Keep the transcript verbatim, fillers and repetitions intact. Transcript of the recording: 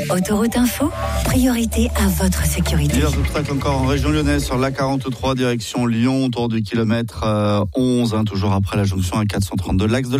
Autoroute Info, priorité à votre sécurité. Hier, je traque encore en région lyonnaise sur l'A quarante-trois, direction Lyon, autour du kilomètre onze, hein, toujours après la jonction A quatre cent trente-deux de l'axe de